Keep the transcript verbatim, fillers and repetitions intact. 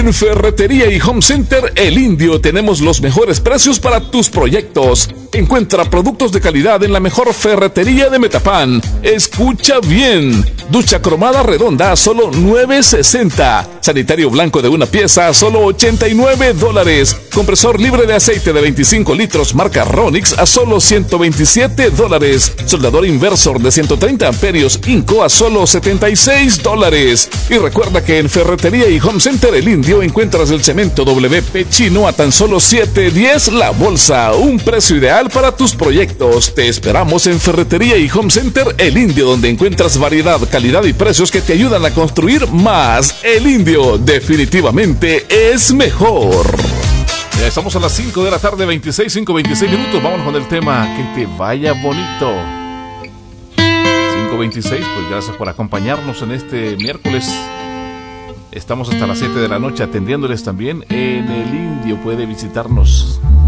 En Ferretería y Home Center El Indio tenemos los mejores precios para tus proyectos. Encuentra productos de calidad en la mejor ferretería de Metapán. Escucha bien. Ducha cromada redonda a solo nueve sesenta. Sanitario blanco de una pieza a solo ochenta y nueve dólares. Compresor libre de aceite de veinticinco litros marca Ronix a solo ciento veintisiete dólares. Soldador inversor de ciento treinta amperios Inco a solo setenta y seis dólares. Y recuerda que en Ferretería y Home Center El Indio encuentras el cemento W P chino a tan solo siete diez la bolsa. Un precio ideal para tus proyectos. Te esperamos en Ferretería y Home Center El Indio, donde encuentras variedad, calidad y precios que te ayudan a construir más. El Indio definitivamente es mejor. Ya estamos a las cinco de la tarde, veintiséis, cinco, veintiséis minutos. Vámonos con el tema Que te vaya bonito. cinco veintiséis, pues gracias por acompañarnos en este miércoles. Estamos hasta las siete de la noche atendiéndoles también en El Indio. Puede visitarnos